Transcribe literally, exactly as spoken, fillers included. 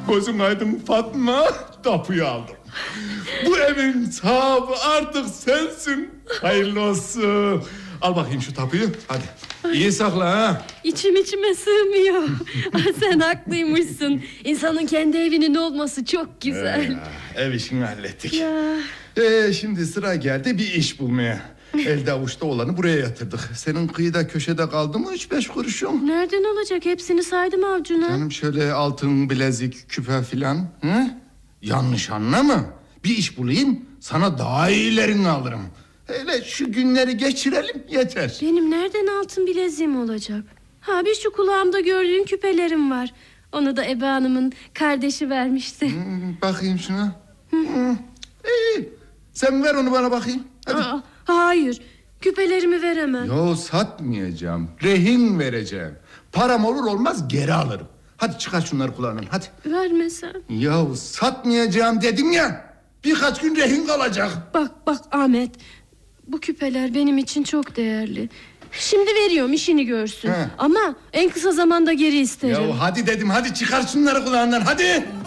Gözün aydın Fatma, tapuyu aldım. Bu evin sahibi artık sensin. Hayırlı olsun. Al bakayım şu tapuyu, hadi. İyi sakla ha. İçim içime sığmıyor. Sen haklıymışsın. İnsanın kendi evinin olması çok güzel. Ee, ev işini hallettik. Ya. Ee, şimdi sıra geldi bir iş bulmaya. Elde avuçta olanı buraya yatırdık. Senin kıyıda köşede kaldı mı üç beş kuruşun? Nereden olacak? Hepsini saydım avcuna. Canım şöyle altın, bilezik, küpe filan. Hı? Yanlış anlama. Bir iş bulayım, sana daha iyilerini alırım. Hele şu günleri geçirelim yeter. Benim nereden altın bileziğim olacak? Ha, bir şu kulağımda gördüğün küpelerim var. Onu da Ebe Hanım'ın kardeşi vermişti. Hmm, bakayım şuna. Hmm. İyi. Sen ver onu bana bakayım. Hadi. Aa, hayır, küpelerimi veremem. Yo, satmayacağım. Rehin vereceğim. Param olur olmaz geri alırım. Hadi çıkar şunları kulağından, hadi. Vermesen. Ya satmayacağım dedim ya. Birkaç gün rehin kalacak. Bak bak Ahmet, bu küpeler benim için çok değerli. Şimdi veriyorum, işini görsün. He. Ama en kısa zamanda geri isterim. Ya hadi dedim, hadi çıkar şunları kulağından, hadi.